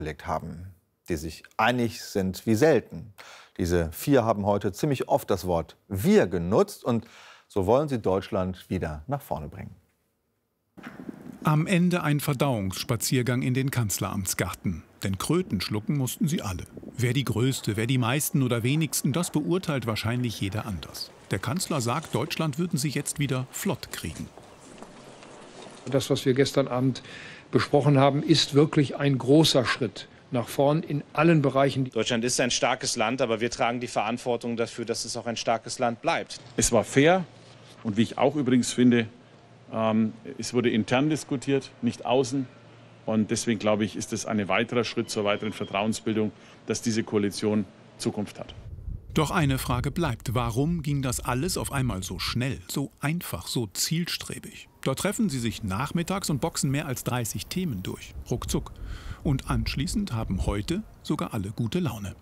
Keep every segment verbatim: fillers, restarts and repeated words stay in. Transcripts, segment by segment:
gelegt haben, die sich einig sind wie selten. Diese vier haben heute ziemlich oft das Wort wir genutzt und so wollen sie Deutschland wieder nach vorne bringen. Am Ende ein Verdauungsspaziergang in den Kanzleramtsgarten. Denn Kröten schlucken mussten sie alle. Wer die Größte, wer die meisten oder wenigsten, das beurteilt wahrscheinlich jeder anders. Der Kanzler sagt, Deutschland würden sie jetzt wieder flott kriegen. Das, was wir gestern Abend besprochen haben, ist wirklich ein großer Schritt nach vorn in allen Bereichen. Deutschland ist ein starkes Land, aber wir tragen die Verantwortung dafür, dass es auch ein starkes Land bleibt. Es war fair und wie ich auch übrigens finde, ähm, es wurde intern diskutiert, nicht außen. Und deswegen glaube ich, ist es ein weiterer Schritt zur weiteren Vertrauensbildung, dass diese Koalition Zukunft hat. Doch eine Frage bleibt. Warum ging das alles auf einmal so schnell, so einfach, so zielstrebig? Da treffen sie sich nachmittags und boxen mehr als dreißig Themen durch. Ruckzuck. Und anschließend haben heute sogar alle gute Laune.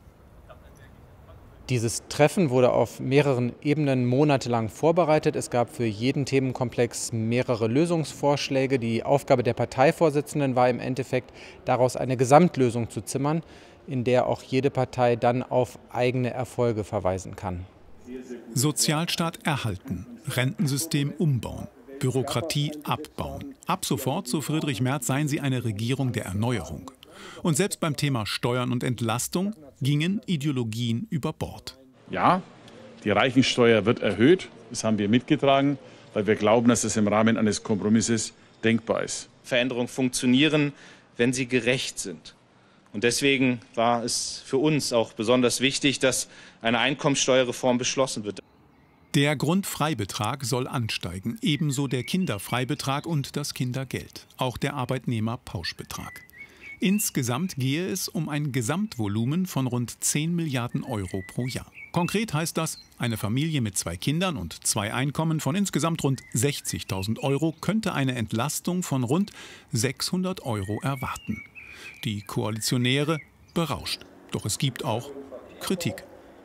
Dieses Treffen wurde auf mehreren Ebenen monatelang vorbereitet. Es gab für jeden Themenkomplex mehrere Lösungsvorschläge. Die Aufgabe der Parteivorsitzenden war im Endeffekt, daraus eine Gesamtlösung zu zimmern, in der auch jede Partei dann auf eigene Erfolge verweisen kann. Sozialstaat erhalten, Rentensystem umbauen, Bürokratie abbauen. Ab sofort, so Friedrich Merz, seien sie eine Regierung der Erneuerung. Und selbst beim Thema Steuern und Entlastung gingen Ideologien über Bord. Ja, die Reichensteuer wird erhöht. Das haben wir mitgetragen, weil wir glauben, dass es im Rahmen eines Kompromisses denkbar ist. Veränderungen funktionieren, wenn sie gerecht sind. Und deswegen war es für uns auch besonders wichtig, dass eine Einkommensteuerreform beschlossen wird. Der Grundfreibetrag soll ansteigen, ebenso der Kinderfreibetrag und das Kindergeld, auch der Arbeitnehmerpauschbetrag. Insgesamt gehe es um ein Gesamtvolumen von rund zehn Milliarden Euro pro Jahr. Konkret heißt das, eine Familie mit zwei Kindern und zwei Einkommen von insgesamt rund sechzigtausend Euro könnte eine Entlastung von rund sechshundert Euro erwarten. Die Koalitionäre berauscht. Doch es gibt auch Kritik.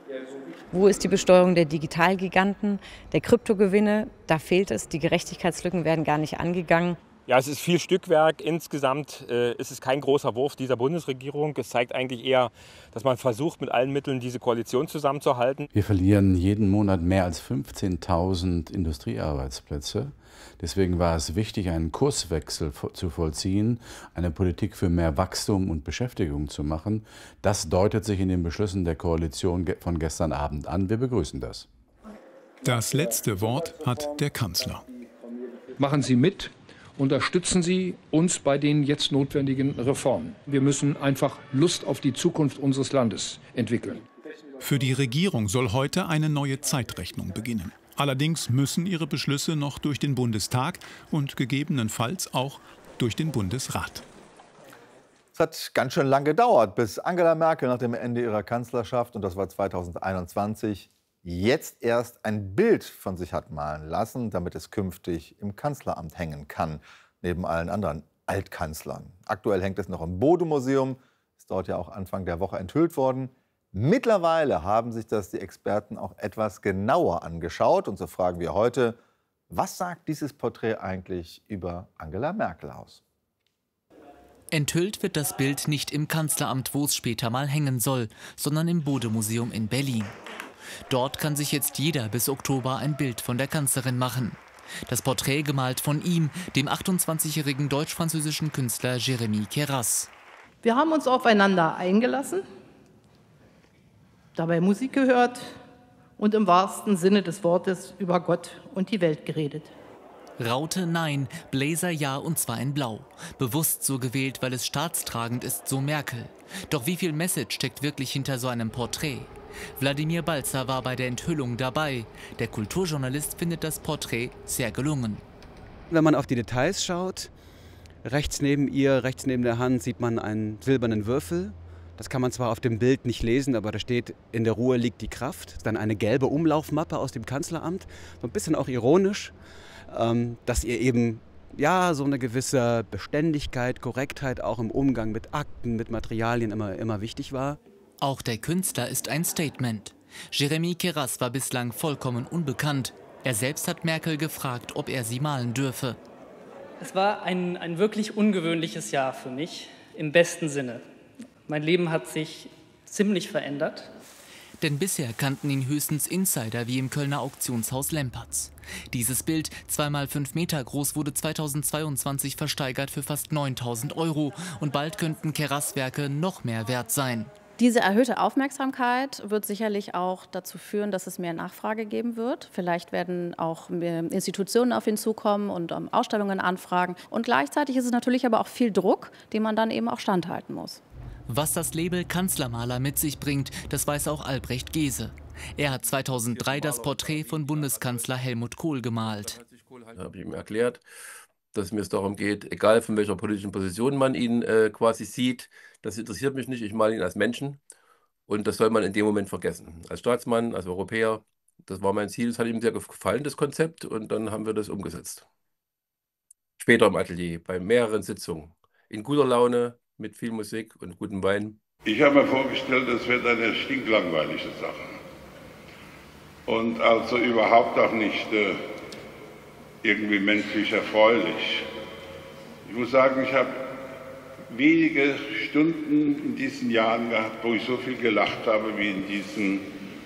Wo ist die Besteuerung der Digitalgiganten, der Kryptogewinne? Da fehlt es. Die Gerechtigkeitslücken werden gar nicht angegangen. Ja, es ist viel Stückwerk. Insgesamt äh, ist es kein großer Wurf dieser Bundesregierung. Es zeigt eigentlich eher, dass man versucht, mit allen Mitteln diese Koalition zusammenzuhalten. Wir verlieren jeden Monat mehr als fünfzehntausend Industriearbeitsplätze. Deswegen war es wichtig, einen Kurswechsel zu vollziehen, eine Politik für mehr Wachstum und Beschäftigung zu machen. Das deutet sich in den Beschlüssen der Koalition von gestern Abend an. Wir begrüßen das. Das letzte Wort hat der Kanzler. Machen Sie mit. Unterstützen Sie uns bei den jetzt notwendigen Reformen. Wir müssen einfach Lust auf die Zukunft unseres Landes entwickeln. Für die Regierung soll heute eine neue Zeitrechnung beginnen. Allerdings müssen ihre Beschlüsse noch durch den Bundestag und gegebenenfalls auch durch den Bundesrat. Es hat ganz schön lang gedauert, bis Angela Merkel nach dem Ende ihrer Kanzlerschaft, und das war zweitausendeinundzwanzig, jetzt erst ein Bild von sich hat malen lassen, damit es künftig im Kanzleramt hängen kann, neben allen anderen Altkanzlern. Aktuell hängt es noch im Bode-Museum, ist dort ja auch Anfang der Woche enthüllt worden. Mittlerweile haben sich das die Experten auch etwas genauer angeschaut. Und so fragen wir heute, was sagt dieses Porträt eigentlich über Angela Merkel aus? Enthüllt wird das Bild nicht im Kanzleramt, wo es später mal hängen soll, sondern im Bode-Museum in Berlin. Dort kann sich jetzt jeder bis Oktober ein Bild von der Kanzlerin machen. Das Porträt gemalt von ihm, dem achtundzwanzigjährigen deutsch-französischen Künstler Jérémy Queyras. Wir haben uns aufeinander eingelassen, dabei Musik gehört und im wahrsten Sinne des Wortes über Gott und die Welt geredet. Raute nein, Blazer ja, und zwar in Blau. Bewusst so gewählt, weil es staatstragend ist, so Merkel. Doch wie viel Message steckt wirklich hinter so einem Porträt? Wladimir Balzer war bei der Enthüllung dabei. Der Kulturjournalist findet das Porträt sehr gelungen. Wenn man auf die Details schaut, rechts neben ihr, rechts neben der Hand, sieht man einen silbernen Würfel. Das kann man zwar auf dem Bild nicht lesen, aber da steht, in der Ruhe liegt die Kraft. Dann eine gelbe Umlaufmappe aus dem Kanzleramt. So ein bisschen auch ironisch, ähm, dass ihr eben ja, so eine gewisse Beständigkeit, Korrektheit auch im Umgang mit Akten, mit Materialien immer, immer wichtig war. Auch der Künstler ist ein Statement. Jérémy Queyras war bislang vollkommen unbekannt. Er selbst hat Merkel gefragt, ob er sie malen dürfe. Es war ein, ein wirklich ungewöhnliches Jahr für mich, im besten Sinne. Mein Leben hat sich ziemlich verändert. Denn bisher kannten ihn höchstens Insider wie im Kölner Auktionshaus Lempertz. Dieses Bild, zweimal fünf Meter groß, wurde zweitausendzweiundzwanzig versteigert für fast neuntausend Euro. Und bald könnten Keras-Werke noch mehr wert sein. Diese erhöhte Aufmerksamkeit wird sicherlich auch dazu führen, dass es mehr Nachfrage geben wird. Vielleicht werden auch mehr Institutionen auf ihn zukommen und um Ausstellungen anfragen. Und gleichzeitig ist es natürlich aber auch viel Druck, den man dann eben auch standhalten muss. Was das Label Kanzlermaler mit sich bringt, das weiß auch Albrecht Gese. Er hat zweitausenddrei das Porträt von Bundeskanzler Helmut Kohl gemalt. Da habe ich ihm erklärt, dass mir es darum geht, egal von welcher politischen Position man ihn äh, quasi sieht, das interessiert mich nicht, ich male ihn als Menschen und das soll man in dem Moment vergessen. Als Staatsmann, als Europäer, das war mein Ziel, das hat ihm sehr gefallen, das Konzept, und dann haben wir das umgesetzt. Später im Atelier, bei mehreren Sitzungen, in guter Laune, mit viel Musik und gutem Wein. Ich habe mir vorgestellt, das wird eine stinklangweilige Sache. Und also überhaupt auch nicht äh, irgendwie menschlich erfreulich. Ich muss sagen, ich habe wenige Stunden in diesen Jahren gehabt, wo ich so viel gelacht habe wie in diesem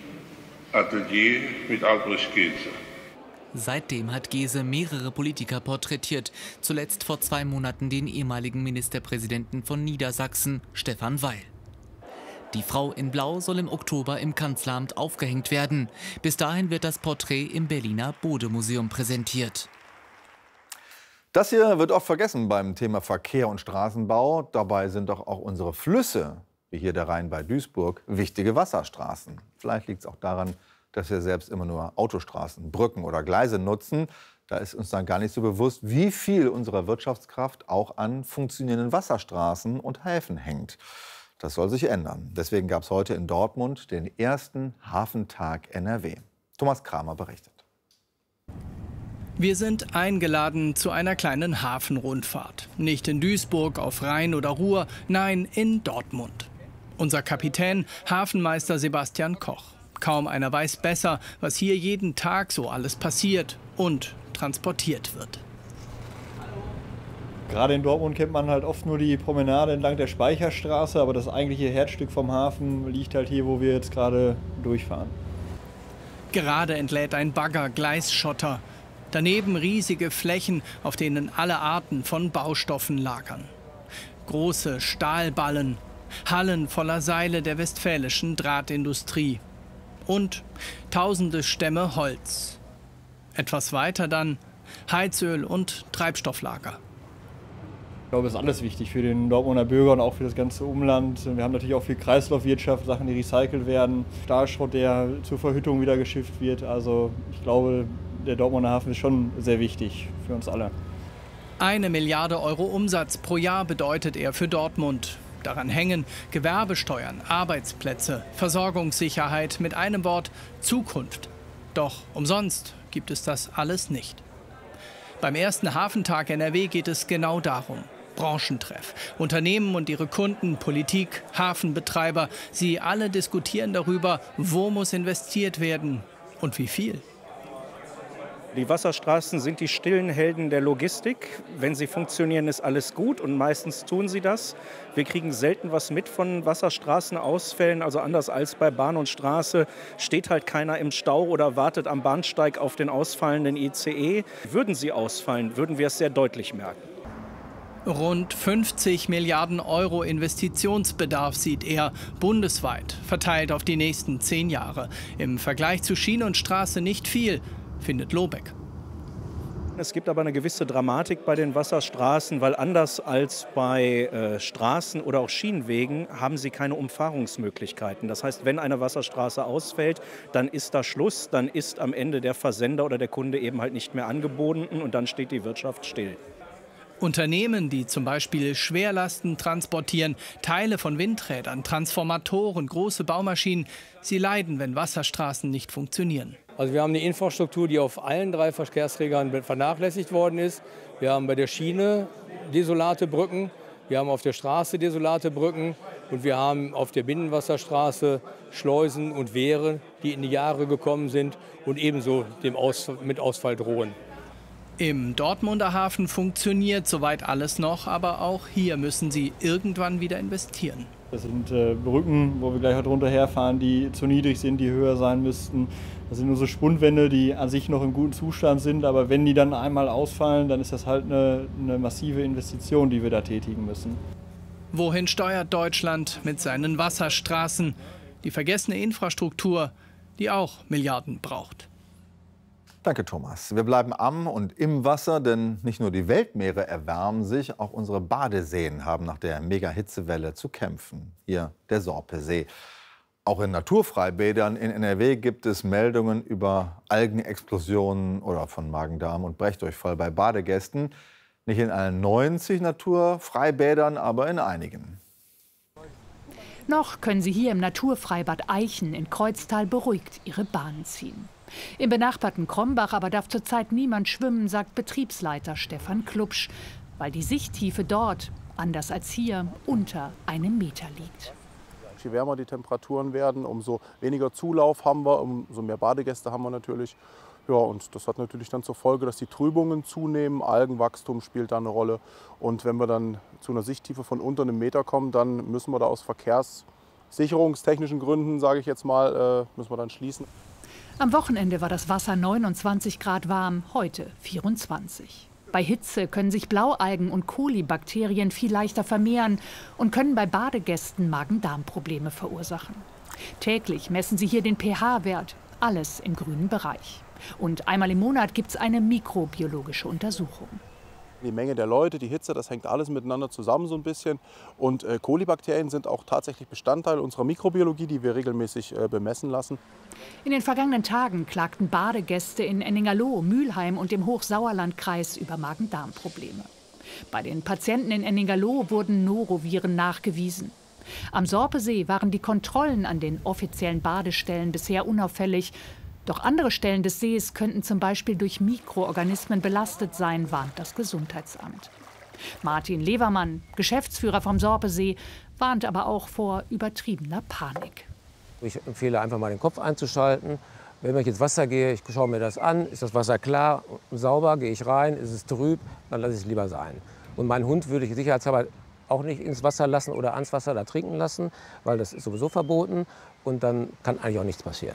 Atelier mit Albrecht Gese. Seitdem hat Gese mehrere Politiker porträtiert, zuletzt vor zwei Monaten den ehemaligen Ministerpräsidenten von Niedersachsen, Stefan Weil. Die Frau in Blau soll im Oktober im Kanzleramt aufgehängt werden. Bis dahin wird das Porträt im Berliner Bode-Museum präsentiert. Das hier wird oft vergessen beim Thema Verkehr und Straßenbau. Dabei sind doch auch unsere Flüsse, wie hier der Rhein bei Duisburg, wichtige Wasserstraßen. Vielleicht liegt es auch daran, dass wir selbst immer nur Autostraßen, Brücken oder Gleise nutzen. Da ist uns dann gar nicht so bewusst, wie viel unserer Wirtschaftskraft auch an funktionierenden Wasserstraßen und Häfen hängt. Das soll sich ändern. Deswegen gab es heute in Dortmund den ersten Hafentag N R W. Thomas Kramer berichtet. Wir sind eingeladen zu einer kleinen Hafenrundfahrt. Nicht in Duisburg auf Rhein oder Ruhr, nein, in Dortmund. Unser Kapitän, Hafenmeister Sebastian Koch. Kaum einer weiß besser, was hier jeden Tag so alles passiert und transportiert wird. Gerade in Dortmund kennt man halt oft nur die Promenade entlang der Speicherstraße, aber das eigentliche Herzstück vom Hafen liegt halt hier, wo wir jetzt gerade durchfahren. Gerade entlädt ein Bagger Gleisschotter. Daneben riesige Flächen, auf denen alle Arten von Baustoffen lagern. Große Stahlballen, Hallen voller Seile der westfälischen Drahtindustrie. Und tausende Stämme Holz. Etwas weiter dann Heizöl und Treibstofflager. Ich glaube, das ist alles wichtig für den Dortmunder Bürger und auch für das ganze Umland. Wir haben natürlich auch viel Kreislaufwirtschaft, Sachen, die recycelt werden, Stahlschrott, der zur Verhüttung wieder geschifft wird. Also ich glaube, der Dortmunder Hafen ist schon sehr wichtig für uns alle. Eine Milliarde Euro Umsatz pro Jahr bedeutet er für Dortmund. Daran hängen Gewerbesteuern, Arbeitsplätze, Versorgungssicherheit, mit einem Wort Zukunft. Doch umsonst gibt es das alles nicht. Beim ersten Hafentag N R W geht es genau darum. Branchentreff. Unternehmen und ihre Kunden, Politik, Hafenbetreiber, sie alle diskutieren darüber, wo muss investiert werden und wie viel. Die Wasserstraßen sind die stillen Helden der Logistik. Wenn sie funktionieren, ist alles gut und meistens tun sie das. Wir kriegen selten was mit von Wasserstraßenausfällen. Also anders als bei Bahn und Straße steht halt keiner im Stau oder wartet am Bahnsteig auf den ausfallenden I C E. Würden sie ausfallen, würden wir es sehr deutlich merken. Rund fünfzig Milliarden Euro Investitionsbedarf sieht er bundesweit, verteilt auf die nächsten zehn Jahre. Im Vergleich zu Schiene und Straße nicht viel, findet Lobeck. Es gibt aber eine gewisse Dramatik bei den Wasserstraßen, weil anders als bei äh, Straßen oder auch Schienenwegen haben sie keine Umfahrungsmöglichkeiten. Das heißt, wenn eine Wasserstraße ausfällt, dann ist da Schluss, dann ist am Ende der Versender oder der Kunde eben halt nicht mehr angebunden und dann steht die Wirtschaft still. Unternehmen, die zum Beispiel Schwerlasten transportieren, Teile von Windrädern, Transformatoren, große Baumaschinen, sie leiden, wenn Wasserstraßen nicht funktionieren. Also wir haben eine Infrastruktur, die auf allen drei Verkehrsträgern vernachlässigt worden ist. Wir haben bei der Schiene desolate Brücken, wir haben auf der Straße desolate Brücken und wir haben auf der Binnenwasserstraße Schleusen und Wehre, die in die Jahre gekommen sind und ebenso dem Aus mit Ausfall drohen. Im Dortmunder Hafen funktioniert soweit alles noch, aber auch hier müssen sie irgendwann wieder investieren. Das sind äh, Brücken, wo wir gleich halt drunter herfahren, die zu niedrig sind, die höher sein müssten. Das sind nur so Spundwände, die an sich noch im guten Zustand sind. Aber wenn die dann einmal ausfallen, dann ist das halt eine, eine massive Investition, die wir da tätigen müssen. Wohin steuert Deutschland mit seinen Wasserstraßen? Die vergessene Infrastruktur, die auch Milliarden braucht. Danke, Thomas. Wir bleiben am und im Wasser, denn nicht nur die Weltmeere erwärmen sich, auch unsere Badeseen haben nach der Mega-Hitzewelle zu kämpfen. Hier der Sorpesee. Auch in Naturfreibädern in N R W gibt es Meldungen über Algenexplosionen oder von Magen-Darm- und Brechdurchfall bei Badegästen. Nicht in allen neunzig Naturfreibädern, aber in einigen. Noch können Sie hier im Naturfreibad Eichen in Kreuztal beruhigt Ihre Bahnen ziehen. Im benachbarten Krombach aber darf zurzeit niemand schwimmen, sagt Betriebsleiter Stefan Klubsch, weil die Sichttiefe dort, anders als hier, unter einem Meter liegt. Je wärmer die Temperaturen werden, umso weniger Zulauf haben wir, umso mehr Badegäste haben wir natürlich. Ja, und das hat natürlich dann zur Folge, dass die Trübungen zunehmen, Algenwachstum spielt da eine Rolle. Und wenn wir dann zu einer Sichttiefe von unter einem Meter kommen, dann müssen wir da aus verkehrssicherungstechnischen Gründen, sage ich jetzt mal, äh, müssen wir dann schließen. Am Wochenende war das Wasser neunundzwanzig Grad warm, heute vierundzwanzig. Bei Hitze können sich Blaualgen und Kolibakterien viel leichter vermehren und können bei Badegästen Magen-Darm-Probleme verursachen. Täglich messen sie hier den pH-Wert, alles im grünen Bereich. Und einmal im Monat gibt es eine mikrobiologische Untersuchung. Die Menge der Leute, die Hitze, das hängt alles miteinander zusammen so ein bisschen. Und äh, Kolibakterien sind auch tatsächlich Bestandteil unserer Mikrobiologie, die wir regelmäßig äh, bemessen lassen. In den vergangenen Tagen klagten Badegäste in Enningerloh, Mülheim und dem Hochsauerlandkreis über Magen-Darm-Probleme. Bei den Patienten in Enningerloh wurden Noroviren nachgewiesen. Am Sorpesee waren die Kontrollen an den offiziellen Badestellen bisher unauffällig. Doch andere Stellen des Sees könnten zum Beispiel durch Mikroorganismen belastet sein, warnt das Gesundheitsamt. Martin Levermann, Geschäftsführer vom Sorpesee, warnt aber auch vor übertriebener Panik. Ich empfehle einfach mal den Kopf einzuschalten. Wenn ich ins Wasser gehe, ich schaue mir das an, ist das Wasser klar und sauber, gehe ich rein, ist es trüb, dann lasse ich es lieber sein. Und meinen Hund würde ich sicherheitshalber auch nicht ins Wasser lassen oder ans Wasser da trinken lassen, weil das ist sowieso verboten und dann kann eigentlich auch nichts passieren.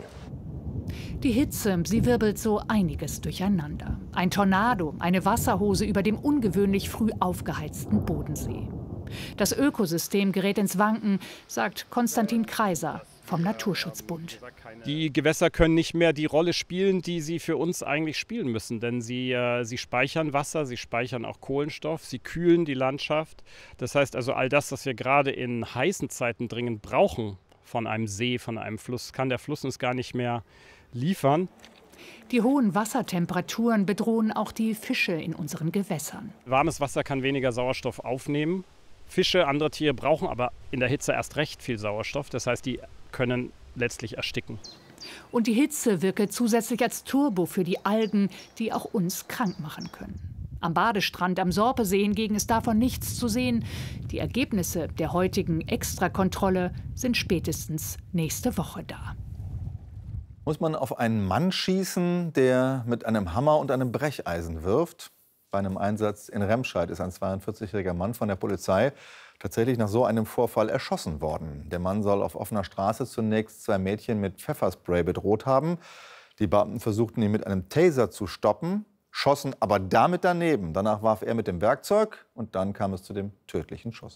Die Hitze, sie wirbelt so einiges durcheinander. Ein Tornado, eine Wasserhose über dem ungewöhnlich früh aufgeheizten Bodensee. Das Ökosystem gerät ins Wanken, sagt Konstantin Kreiser vom Naturschutzbund. Die Gewässer können nicht mehr die Rolle spielen, die sie für uns eigentlich spielen müssen. Denn sie, äh, sie speichern Wasser, sie speichern auch Kohlenstoff, sie kühlen die Landschaft. Das heißt also, all das, was wir gerade in heißen Zeiten dringend brauchen von einem See, von einem Fluss, kann der Fluss uns gar nicht mehr liefern. Die hohen Wassertemperaturen bedrohen auch die Fische in unseren Gewässern. Warmes Wasser kann weniger Sauerstoff aufnehmen. Fische, andere Tiere brauchen aber in der Hitze erst recht viel Sauerstoff. Das heißt, die können letztlich ersticken. Und die Hitze wirke zusätzlich als Turbo für die Algen, die auch uns krank machen können. Am Badestrand am Sorpesee hingegen ist davon nichts zu sehen. Die Ergebnisse der heutigen Extrakontrolle sind spätestens nächste Woche da. Muss man auf einen Mann schießen, der mit einem Hammer und einem Brecheisen wirft? Bei einem Einsatz in Remscheid ist ein zweiundvierzigjähriger Mann von der Polizei tatsächlich nach so einem Vorfall erschossen worden. Der Mann soll auf offener Straße zunächst zwei Mädchen mit Pfefferspray bedroht haben. Die Beamten versuchten ihn mit einem Taser zu stoppen, schossen aber damit daneben. Danach warf er mit dem Werkzeug und dann kam es zu dem tödlichen Schuss.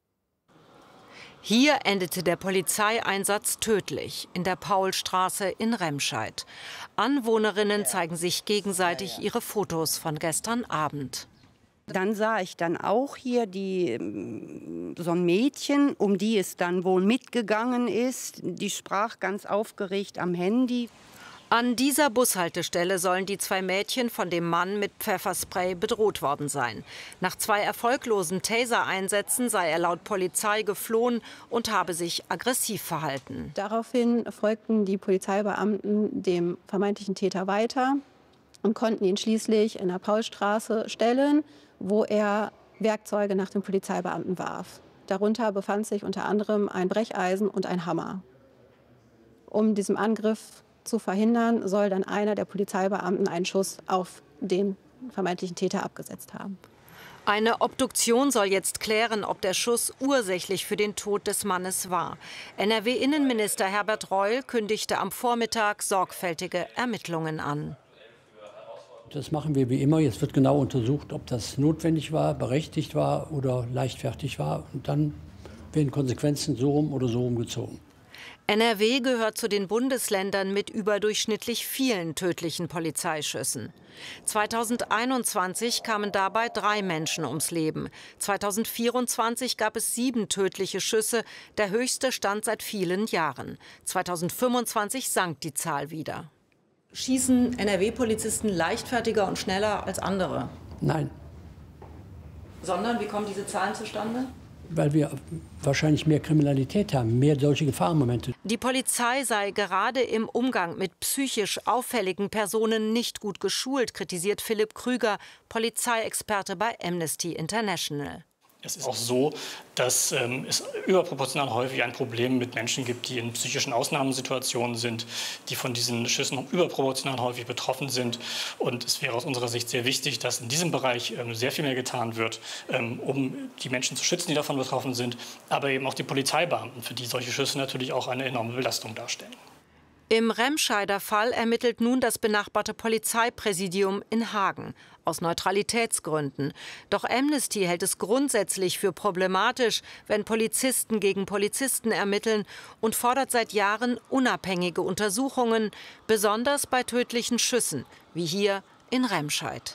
Hier endete der Polizeieinsatz tödlich, in der Paulstraße in Remscheid. Anwohnerinnen zeigen sich gegenseitig ihre Fotos von gestern Abend. Dann sah ich dann auch hier die, so ein Mädchen, um die es dann wohl mitgegangen ist. Die sprach ganz aufgeregt am Handy. An dieser Bushaltestelle sollen die zwei Mädchen von dem Mann mit Pfefferspray bedroht worden sein. Nach zwei erfolglosen Taser-Einsätzen sei er laut Polizei geflohen und habe sich aggressiv verhalten. Daraufhin folgten die Polizeibeamten dem vermeintlichen Täter weiter und konnten ihn schließlich in der Paulstraße stellen, wo er Werkzeuge nach den Polizeibeamten warf. Darunter befand sich unter anderem ein Brecheisen und ein Hammer. Um diesen Angriff zu verhindern, soll dann einer der Polizeibeamten einen Schuss auf den vermeintlichen Täter abgesetzt haben. Eine Obduktion soll jetzt klären, ob der Schuss ursächlich für den Tod des Mannes war. N R W-Innenminister Herbert Reul kündigte am Vormittag sorgfältige Ermittlungen an. Das machen wir wie immer. Jetzt wird genau untersucht, ob das notwendig war, berechtigt war oder leichtfertig war. Und dann werden Konsequenzen so rum oder so rum gezogen. N R W gehört zu den Bundesländern mit überdurchschnittlich vielen tödlichen Polizeischüssen. zweitausendeinundzwanzig kamen dabei drei Menschen ums Leben. zweitausendvierundzwanzig gab es sieben tödliche Schüsse, der höchste Stand seit vielen Jahren. zweitausendfünfundzwanzig sank die Zahl wieder. Schießen N R W-Polizisten leichtfertiger und schneller als andere? Nein, Sondern, wie kommen diese Zahlen zustande? weil wir wahrscheinlich mehr Kriminalität haben, mehr solche Gefahrenmomente. Die Polizei sei gerade im Umgang mit psychisch auffälligen Personen nicht gut geschult, kritisiert Philipp Krüger, Polizeiexperte bei Amnesty International. Es ist auch so, dass ähm, es überproportional häufig ein Problem mit Menschen gibt, die in psychischen Ausnahmesituationen sind, die von diesen Schüssen überproportional häufig betroffen sind. Und es wäre aus unserer Sicht sehr wichtig, dass in diesem Bereich ähm, sehr viel mehr getan wird, ähm, um die Menschen zu schützen, die davon betroffen sind, aber eben auch die Polizeibeamten, für die solche Schüsse natürlich auch eine enorme Belastung darstellen. Im Remscheider Fall ermittelt nun das benachbarte Polizeipräsidium in Hagen aus Neutralitätsgründen. Doch Amnesty hält es grundsätzlich für problematisch, wenn Polizisten gegen Polizisten ermitteln und fordert seit Jahren unabhängige Untersuchungen, besonders bei tödlichen Schüssen, wie hier in Remscheid.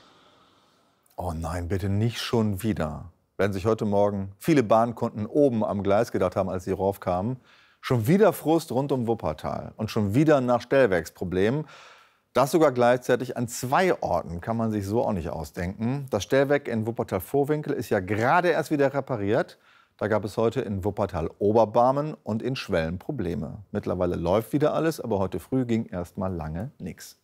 Oh nein, bitte nicht schon wieder. Werden sich heute Morgen viele Bahnkunden oben am Gleis gedacht haben, als sie raufkamen. Schon wieder Frust rund um Wuppertal und schon wieder nach Stellwerksproblemen. Das sogar gleichzeitig an zwei Orten, kann man sich so auch nicht ausdenken. Das Stellwerk in Wuppertal-Vohwinkel ist ja gerade erst wieder repariert. Da gab es heute in Wuppertal-Oberbarmen und in Schwelm Probleme. Mittlerweile läuft wieder alles, aber heute früh ging erst mal lange nichts.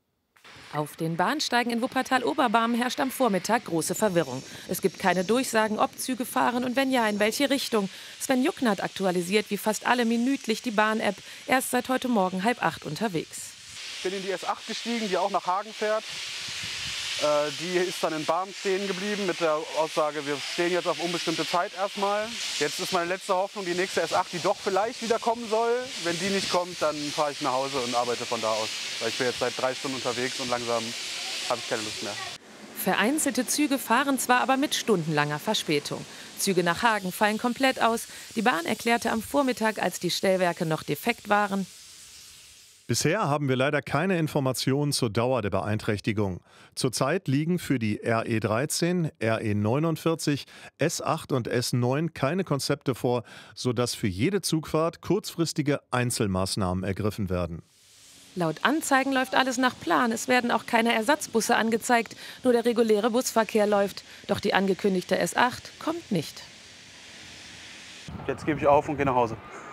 Auf den Bahnsteigen in Wuppertal-Oberbarmen herrscht am Vormittag große Verwirrung. Es gibt keine Durchsagen, ob Züge fahren und wenn ja, in welche Richtung. Sven Jucknert aktualisiert wie fast alle minütlich die Bahn-App. Er ist seit heute Morgen halb acht unterwegs. Ich bin in die S acht gestiegen, die auch nach Hagen fährt. Äh, die ist dann in Barmen stehen geblieben mit der Aussage, wir stehen jetzt auf unbestimmte Zeit erstmal. Jetzt ist meine letzte Hoffnung die nächste S acht, die doch vielleicht wieder kommen soll. Wenn die nicht kommt, dann fahre ich nach Hause und arbeite von da aus. Weil ich bin jetzt seit drei Stunden unterwegs und langsam habe ich keine Lust mehr. Vereinzelte Züge fahren zwar, aber mit stundenlanger Verspätung. Züge nach Hagen fallen komplett aus. Die Bahn erklärte am Vormittag, als die Stellwerke noch defekt waren: Bisher haben wir leider keine Informationen zur Dauer der Beeinträchtigung. Zurzeit liegen für die R E dreizehn, R E neunundvierzig, S acht und S neun keine Konzepte vor, sodass für jede Zugfahrt kurzfristige Einzelmaßnahmen ergriffen werden. Laut Anzeigen läuft alles nach Plan. Es werden auch keine Ersatzbusse angezeigt. Nur der reguläre Busverkehr läuft. Doch die angekündigte S acht kommt nicht. Jetzt gebe ich auf und gehe nach Hause.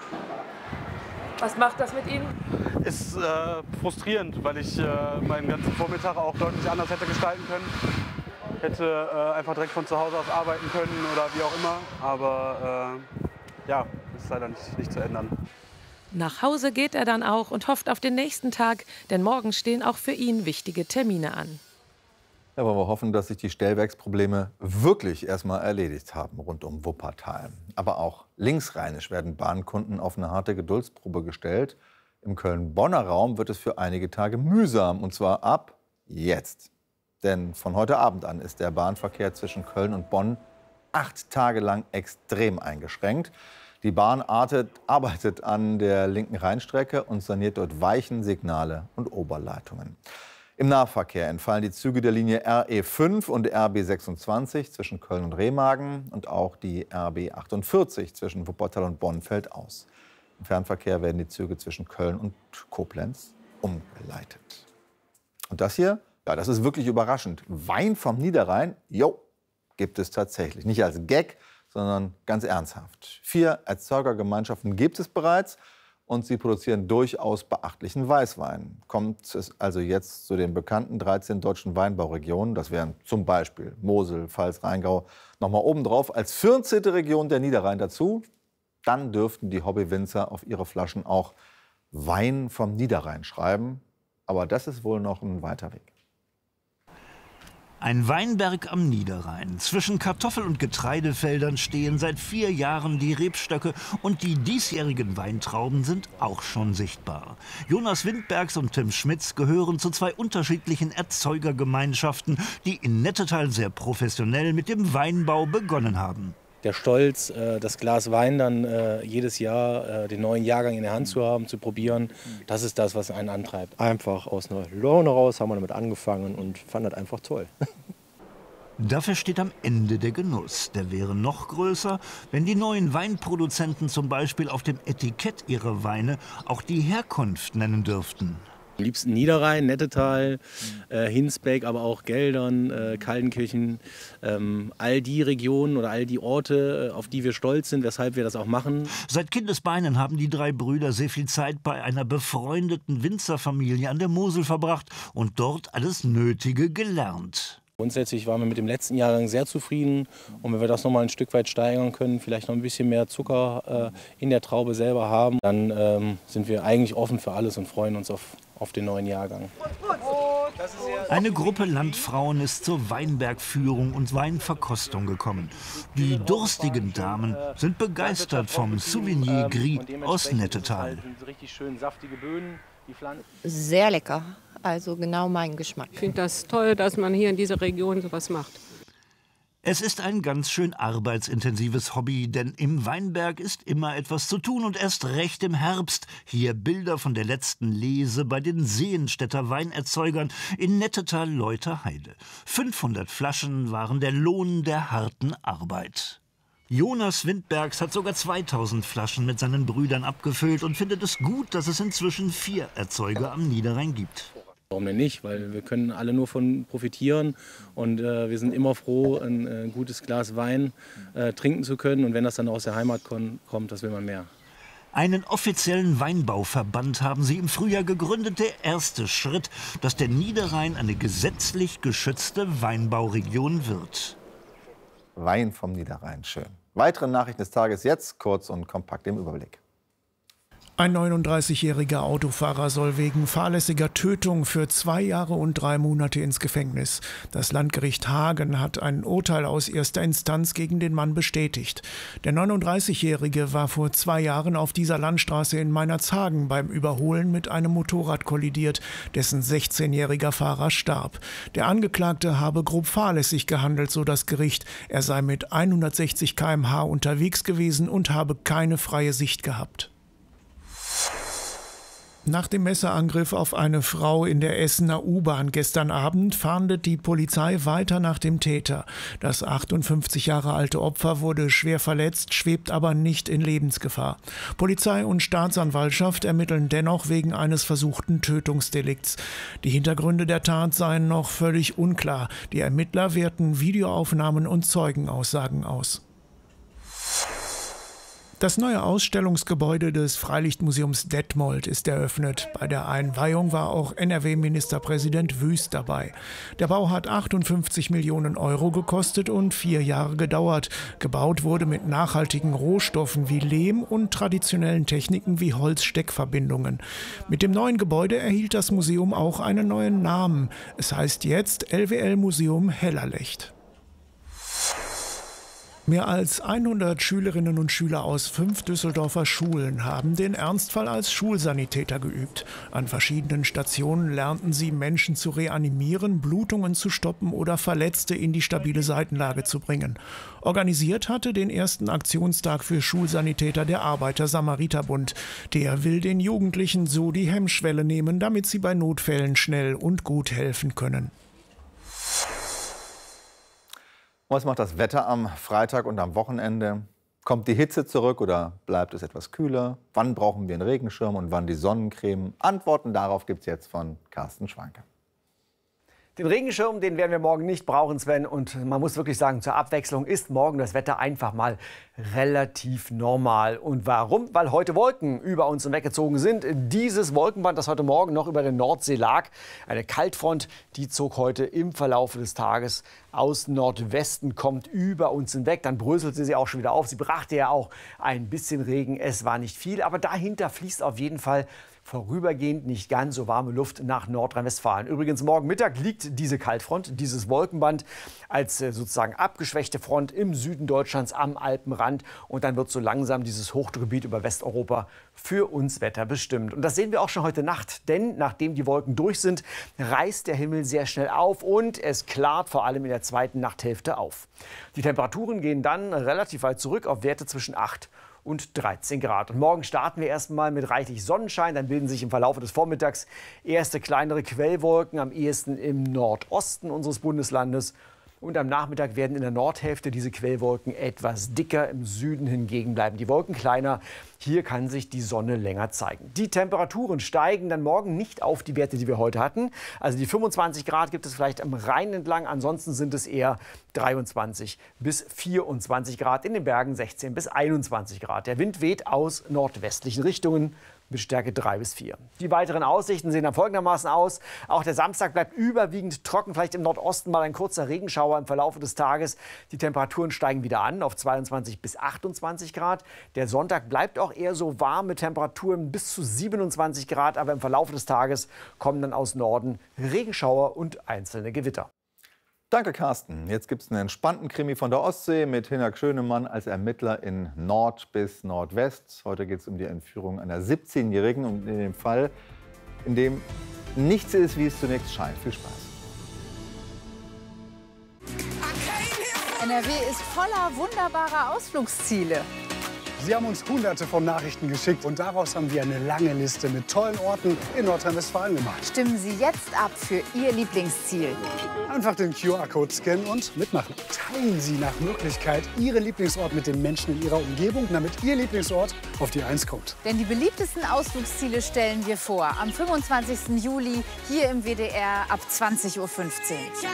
Was macht das mit Ihnen? Ist äh, frustrierend, weil ich äh, meinen ganzen Vormittag auch deutlich anders hätte gestalten können. Ich hätte äh, einfach direkt von zu Hause aus arbeiten können oder wie auch immer. Aber äh, ja, ist leider nicht, nicht zu ändern. Nach Hause geht er dann auch und hofft auf den nächsten Tag, denn morgen stehen auch für ihn wichtige Termine an. Ja, aber wir hoffen, dass sich die Stellwerksprobleme wirklich erstmal erledigt haben rund um Wuppertal. Aber auch linksrheinisch werden Bahnkunden auf eine harte Geduldsprobe gestellt. Im Köln-Bonner Raum wird es für einige Tage mühsam, und zwar ab jetzt. Denn von heute Abend an ist der Bahnverkehr zwischen Köln und Bonn acht Tage lang extrem eingeschränkt. Die Bahn artet, arbeitet an der linken Rheinstrecke und saniert dort Weichen, Signale und Oberleitungen. Im Nahverkehr entfallen die Züge der Linie R E fünf und R B sechsundzwanzig zwischen Köln und Remagen und auch die R B achtundvierzig zwischen Wuppertal und Bonn fällt aus. Im Fernverkehr werden die Züge zwischen Köln und Koblenz umgeleitet. Und das hier, ja, das ist wirklich überraschend. Wein vom Niederrhein, jo, gibt es tatsächlich. Nicht als Gag, sondern ganz ernsthaft. Vier Erzeugergemeinschaften gibt es bereits. Und sie produzieren durchaus beachtlichen Weißwein. Kommt es also jetzt zu den bekannten dreizehn deutschen Weinbauregionen, das wären zum Beispiel Mosel, Pfalz, Rheingau, nochmal obendrauf als vierzehnte Region der Niederrhein dazu, dann dürften die Hobbywinzer auf ihre Flaschen auch Wein vom Niederrhein schreiben. Aber das ist wohl noch ein weiter Weg. Ein Weinberg am Niederrhein. Zwischen Kartoffel- und Getreidefeldern stehen seit vier Jahren die Rebstöcke und die diesjährigen Weintrauben sind auch schon sichtbar. Jonas Windbergs und Tim Schmitz gehören zu zwei unterschiedlichen Erzeugergemeinschaften, die in Nettetal sehr professionell mit dem Weinbau begonnen haben. Der Stolz, das Glas Wein dann jedes Jahr, den neuen Jahrgang in der Hand zu haben, zu probieren, das ist das, was einen antreibt. Einfach aus einer Laune raus haben wir damit angefangen und fanden das einfach toll. Dafür steht am Ende der Genuss. Der wäre noch größer, wenn die neuen Weinproduzenten zum Beispiel auf dem Etikett ihrer Weine auch die Herkunft nennen dürften. Am liebsten Niederrhein, Nettetal, äh, Hinsbeck, aber auch Geldern, äh, Kaltenkirchen, ähm, all die Regionen oder all die Orte, auf die wir stolz sind, weshalb wir das auch machen. Seit Kindesbeinen haben die drei Brüder sehr viel Zeit bei einer befreundeten Winzerfamilie an der Mosel verbracht und dort alles Nötige gelernt. Grundsätzlich waren wir mit dem letzten Jahrgang sehr zufrieden und wenn wir das noch mal ein Stück weit steigern können, vielleicht noch ein bisschen mehr Zucker äh, in der Traube selber haben, dann ähm, sind wir eigentlich offen für alles und freuen uns auf, auf den neuen Jahrgang. Eine Gruppe Landfrauen ist zur Weinbergführung und Weinverkostung gekommen. Die durstigen Damen sind begeistert vom Souvenir Gris aus Nettetal. Sehr lecker. Also genau mein Geschmack. Ich finde das toll, dass man hier in dieser Region sowas macht. Es ist ein ganz schön arbeitsintensives Hobby, denn im Weinberg ist immer etwas zu tun und erst recht im Herbst. Hier Bilder von der letzten Lese bei den Sehenstädter Weinerzeugern in Nettetal-Leuterheide. fünfhundert Flaschen waren der Lohn der harten Arbeit. Jonas Windbergs hat sogar zweitausend Flaschen mit seinen Brüdern abgefüllt und findet es gut, dass es inzwischen vier Erzeuger am Niederrhein gibt. Warum denn nicht? Weil wir können alle nur von profitieren und äh, wir sind immer froh, ein äh, gutes Glas Wein äh, trinken zu können. Und wenn das dann aus der Heimat kommt, das will man mehr. Einen offiziellen Weinbauverband haben sie im Frühjahr gegründet. Der erste Schritt, dass der Niederrhein eine gesetzlich geschützte Weinbauregion wird. Wein vom Niederrhein, schön. Weitere Nachrichten des Tages jetzt, kurz und kompakt im Überblick. Ein neununddreißigjähriger Autofahrer soll wegen fahrlässiger Tötung für zwei Jahre und drei Monate ins Gefängnis. Das Landgericht Hagen hat ein Urteil aus erster Instanz gegen den Mann bestätigt. Der neununddreißigjährige war vor zwei Jahren auf dieser Landstraße in Meinerzhagen beim Überholen mit einem Motorrad kollidiert, dessen sechzehnjähriger Fahrer starb. Der Angeklagte habe grob fahrlässig gehandelt, so das Gericht. Er sei mit hundertsechzig Kilometer pro Stunde unterwegs gewesen und habe keine freie Sicht gehabt. Nach dem Messerangriff auf eine Frau in der Essener U-Bahn gestern Abend fahndet die Polizei weiter nach dem Täter. Das achtundfünfzig Jahre alte Opfer wurde schwer verletzt, schwebt aber nicht in Lebensgefahr. Polizei und Staatsanwaltschaft ermitteln dennoch wegen eines versuchten Tötungsdelikts. Die Hintergründe der Tat seien noch völlig unklar. Die Ermittler werten Videoaufnahmen und Zeugenaussagen aus. Das neue Ausstellungsgebäude des Freilichtmuseums Detmold ist eröffnet. Bei der Einweihung war auch N R W-Ministerpräsident Wüst dabei. Der Bau hat achtundfünfzig Millionen Euro gekostet und vier Jahre gedauert. Gebaut wurde mit nachhaltigen Rohstoffen wie Lehm und traditionellen Techniken wie Holzsteckverbindungen. Mit dem neuen Gebäude erhielt das Museum auch einen neuen Namen. Es heißt jetzt L W L-Museum Hellerlecht. Mehr als hundert Schülerinnen und Schüler aus fünf Düsseldorfer Schulen haben den Ernstfall als Schulsanitäter geübt. An verschiedenen Stationen lernten sie, Menschen zu reanimieren, Blutungen zu stoppen oder Verletzte in die stabile Seitenlage zu bringen. Organisiert hatte den ersten Aktionstag für Schulsanitäter der Arbeiter-Samariter-Bund. Der will den Jugendlichen so die Hemmschwelle nehmen, damit sie bei Notfällen schnell und gut helfen können. Was macht das Wetter am Freitag und am Wochenende? Kommt die Hitze zurück oder bleibt es etwas kühler? Wann brauchen wir einen Regenschirm und wann die Sonnencreme? Antworten darauf gibt es jetzt von Carsten Schwanke. Den Regenschirm, den werden wir morgen nicht brauchen, Sven. Und man muss wirklich sagen, zur Abwechslung ist morgen das Wetter einfach mal relativ normal. Und warum? Weil heute Wolken über uns weggezogen sind. Dieses Wolkenband, das heute Morgen noch über der Nordsee lag, eine Kaltfront, die zog heute im Verlauf des Tages aus Nordwesten kommt über uns hinweg. Dann bröselte sie auch schon wieder auf. Sie brachte ja auch ein bisschen Regen. Es war nicht viel, aber dahinter fließt auf jeden Fall vorübergehend nicht ganz so warme Luft nach Nordrhein-Westfalen. Übrigens, morgen Mittag liegt diese Kaltfront, dieses Wolkenband, als sozusagen abgeschwächte Front im Süden Deutschlands am Alpenrand. Und dann wird so langsam dieses Hochdruckgebiet über Westeuropa für uns Wetter bestimmt. Und das sehen wir auch schon heute Nacht. Denn nachdem die Wolken durch sind, reißt der Himmel sehr schnell auf und es klart vor allem in der zweiten Nachthälfte auf. Die Temperaturen gehen dann relativ weit zurück auf Werte zwischen acht und dreizehn Grad. Und morgen starten wir erstmal mit reichlich Sonnenschein. Dann bilden sich im Verlauf des Vormittags erste kleinere Quellwolken, am ehesten im Nordosten unseres Bundeslandes. Und am Nachmittag werden in der Nordhälfte diese Quellwolken etwas dicker. Im Süden hingegen bleiben die Wolken kleiner. Hier kann sich die Sonne länger zeigen. Die Temperaturen steigen dann morgen nicht auf die Werte, die wir heute hatten. Also die fünfundzwanzig Grad gibt es vielleicht am Rhein entlang. Ansonsten sind es eher dreiundzwanzig bis vierundzwanzig Grad. In den Bergen sechzehn bis einundzwanzig Grad. Der Wind weht aus nordwestlichen Richtungen mit Stärke drei bis vier. Die weiteren Aussichten sehen dann folgendermaßen aus. Auch der Samstag bleibt überwiegend trocken. Vielleicht im Nordosten mal ein kurzer Regenschauer im Verlauf des Tages. Die Temperaturen steigen wieder an auf zweiundzwanzig bis achtundzwanzig Grad. Der Sonntag bleibt auch eher so warm mit Temperaturen bis zu siebenundzwanzig Grad. Aber im Verlauf des Tages kommen dann aus Norden Regenschauer und einzelne Gewitter. Danke, Carsten. Jetzt gibt es einen entspannten Krimi von der Ostsee mit Hinak Schönemann als Ermittler in Nord bis Nordwest. Heute geht es um die Entführung einer siebzehnjährigen und in dem Fall, in dem nichts ist, wie es zunächst scheint. Viel Spaß. N R W ist voller wunderbarer Ausflugsziele. Sie haben uns hunderte von Nachrichten geschickt und daraus haben wir eine lange Liste mit tollen Orten in Nordrhein-Westfalen gemacht. Stimmen Sie jetzt ab für Ihr Lieblingsziel. Einfach den Q R-Code scannen und mitmachen. Teilen Sie nach Möglichkeit Ihren Lieblingsort mit den Menschen in Ihrer Umgebung, damit Ihr Lieblingsort auf die Eins kommt. Denn die beliebtesten Ausflugsziele stellen wir vor. Am fünfundzwanzigsten Juli hier im W D R ab zwanzig Uhr fünfzehn.